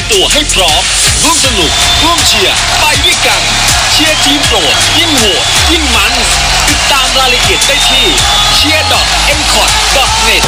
ตัวให้พร้อมร่วมสนุกร่วมเชียร์ไปด้วยกันเชียร์ทีมโปรดยิ่งโหวตยิ่งมันติดตามรายละเอียดได้ที่ cheer.mcot.net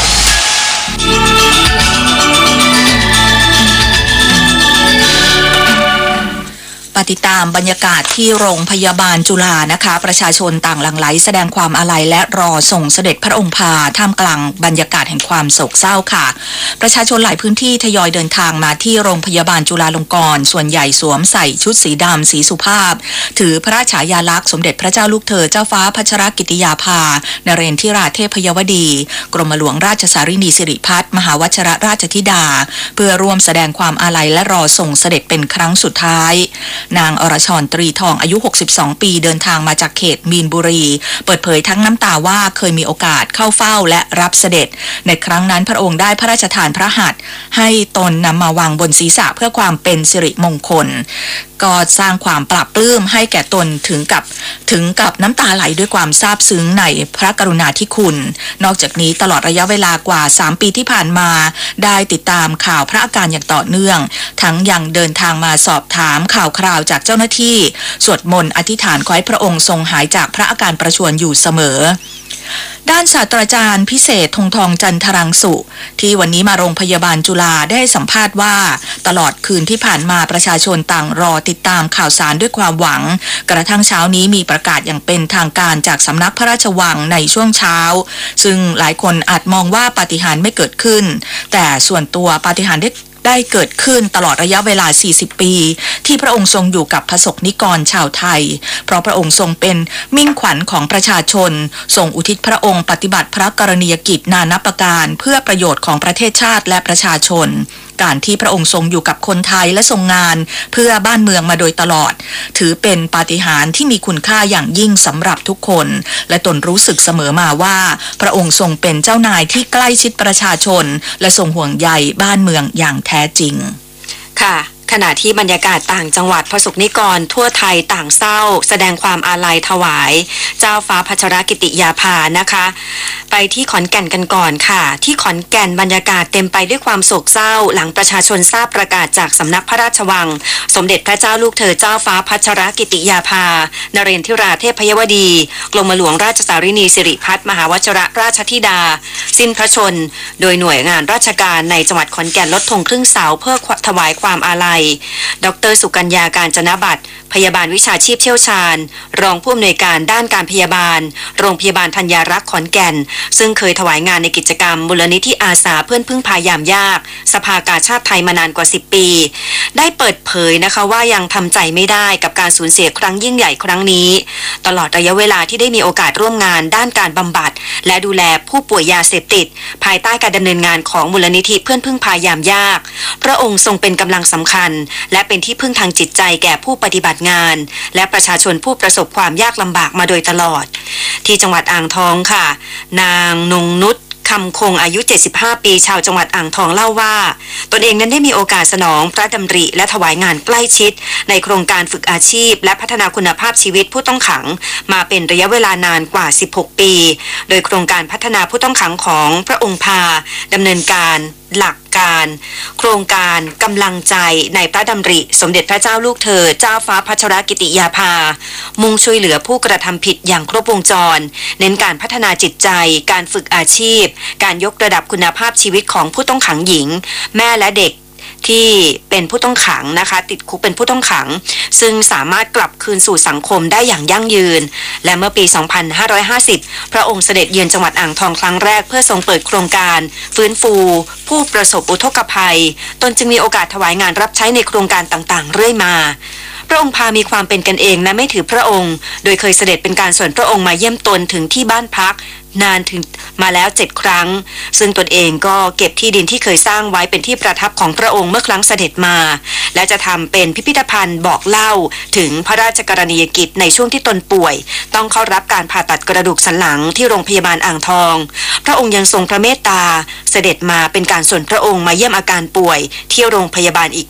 ติดตามบรรยากาศที่โรงพยาบาลจุฬานะคะประชาชนต่างหลั่งไหลแสดงความอาลัยและรอส่งเสด็จพระองค์พาท่ามกลางบรรยากาศแห่งความโศกเศร้าค่ะประชาชนหลายพื้นที่ทยอยเดินทางมาที่โรงพยาบาลจุฬาลงกรณ์ส่วนใหญ่สวมใส่ชุดสีดำสีสุภาพถือพระฉายาลักษณ์สมเด็จพระเจ้าลูกเธอเจ้าฟ้าพัชรกิติยาภานเรนทิราเทพยวดีกรมหลวงราชสารินีสิริพัฒน์มหาวชิรราชธิดาเพื่อร่วมแสดงความอาลัยและรอส่งเสด็จเป็นครั้งสุดท้ายนางอรชรตรีทองอายุ62ปีเดินทางมาจากเขตมีนบุรีเปิดเผยทั้งน้ำตาว่าเคยมีโอกาสเข้าเฝ้าและรับเสด็จในครั้งนั้นพระองค์ได้พระราชทานพระหัตถ์ให้ตนนำมาวางบนศีรษะเพื่อความเป็นสิริมงคลก็สร้างความปลาบปลื้มให้แก่ตนถึงกับน้ำตาไหลด้วยความซาบซึ้งในพระกรุณาธิคุณนอกจากนี้ตลอดระยะเวลากว่า3ปีที่ผ่านมาได้ติดตามข่าวพระอาการอย่างต่อเนื่องทั้งยังเดินทางมาสอบถามข่าวคราวจากเจ้าหน้าที่สวดมนต์อธิษฐานขอให้พระองค์ทรงหายจากพระอาการประชวรอยู่เสมอด้านศาสตราจารย์พิเศษธงทองจันทรังสุที่วันนี้มาโรงพยาบาลจุฬาได้สัมภาษณ์ว่าตลอดคืนที่ผ่านมาประชาชนต่างรอติดตามข่าวสารด้วยความหวังกระทั่งเช้านี้มีประกาศอย่างเป็นทางการจากสำนักพระราชวังในช่วงเช้าซึ่งหลายคนอาจมองว่าปาฏิหาริย์ไม่เกิดขึ้นแต่ส่วนตัวปาฏิหาริย์ได้เกิดขึ้นตลอดระยะเวลา40ปีที่พระองค์ทรงอยู่กับพระสงฆ์นิกรชาวไทยเพราะพระองค์ทรงเป็นมิ่งขวัญของประชาชนทรงอุทิศพระองค์ปฏิบัติพระกรณียกิจนานับประการเพื่อประโยชน์ของประเทศชาติและประชาชนการที่พระองค์ทรงอยู่กับคนไทยและทรงงานเพื่อบ้านเมืองมาโดยตลอดถือเป็นปาฏิหาริย์ที่มีคุณค่าอย่างยิ่งสำหรับทุกคนและตนรู้สึกเสมอมาว่าพระองค์ทรงเป็นเจ้านายที่ใกล้ชิดประชาชนและทรงห่วงใยบ้านเมืองอย่างแท้จริงค่ะขณะที่บรรยากาศต่างจังหวัดประสบนิกรทั่วไทยต่างเศร้าแสดงความอาลัยถวายเจ้าฟ้าพัชรกิติยาภานะคะไปที่ขอนแก่นกันก่อนค่ะที่ขอนแก่นบรรยากาศเต็มไปด้วยความโศกเศร้าหลังประชาชนทราบประกาศจากสำนักพระราชวังสมเด็จพระเจ้าลูกเธอเจ้าฟ้าพัชรกิติยาภานเรนทิราเทพยวดีกรมหลวงราชสารินีสิริพัฒน์มหาวชิรราชธิดาสิ้นพระชนโดยหน่วยงานราชการในจังหวัดขอนแก่นลดธงครึ่งเสาเพื่อถวายความอาลัยดร.สุกัญญาการจนบัตรพยาบาลวิชาชีพเชี่ยวชาญรองผู้อำนวยการด้านการพยาบาลโรงพยาบาลธัญญารักษ์ขอนแก่นซึ่งเคยถวายงานในกิจกรรมมูลนิธิอาสาเพื่อนพึ่งพายามยากสภากาชาติไทยมานานกว่า10ปีได้เปิดเผยนะคะว่ายังทำใจไม่ได้กับการสูญเสียครั้งยิ่งใหญ่ครั้งนี้ตลอดระยะเวลาที่ได้มีโอกาสร่วมงานด้านการบำบัดและดูแลผู้ป่วยยาเสพติดภายใต้การดำเนินงานของมูลนิธิเพื่อนพึ่งพายามยากพระองค์ทรงเป็นกำลังสำคัญและเป็นที่พึ่งทางจิตใจแก่ผู้ปฏิบัติงานและประชาชนผู้ประสบความยากลำบากมาโดยตลอดที่จังหวัดอ่างทองค่ะนางนงนุชคำคงอายุ75ปีชาวจังหวัดอ่างทองเล่าว่าตนเองนั้นได้มีโอกาสสนองพระดำริและถวายงานใกล้ชิดในโครงการฝึกอาชีพและพัฒนาคุณภาพชีวิตผู้ต้องขังมาเป็นระยะเวลานานกว่า16ปีโดยโครงการพัฒนาผู้ต้องขังของพระองค์พาดำเนินการหลักการโครงการกำลังใจในพระดำริสมเด็จพระเจ้าลูกเธอเจ้าฟ้าพัชรกิติยาภามุ่งช่วยเหลือผู้กระทำผิดอย่างครบวงจรเน้นการพัฒนาจิตใจการฝึกอาชีพการยกระดับคุณภาพชีวิตของผู้ต้องขังหญิงแม่และเด็กที่เป็นผู้ต้องขังนะคะติดคุกเป็นผู้ต้องขังซึ่งสามารถกลับคืนสู่สังคมได้อย่างยั่งยืนและเมื่อปี 2550 พระองค์เสด็จเยือนจังหวัดอ่างทองครั้งแรกเพื่อทรงเปิดโครงการฟื้นฟูผู้ประสบอุทกภัยตนจึงมีโอกาสถวายงานรับใช้ในโครงการต่างๆเรื่อยมาพระองค์พามีความเป็นกันเองและไม่ถือพระองค์โดยเคยเสด็จเป็นการส่วนพระองค์มาเยี่ยมตนถึงที่บ้านพักนานถึงมาแล้ว7ครั้งซึ่งตนเองก็เก็บที่ดินที่เคยสร้างไว้เป็นที่ประทับของพระองค์เมื่อครั้งเสด็จมาและจะทำเป็นพิพิธภัณฑ์บอกเล่าถึงพระราชกรณียกิจในช่วงที่ตนป่วยต้องเข้ารับการผ่าตัดกระดูกสันหลังที่โรงพยาบาลอ่างทองพระองค์ยังทรงพระเมตตาเสด็จมาเป็นการส่วนพระองค์มาเยี่ยมอาการป่วยที่โรงพยาบาลอีก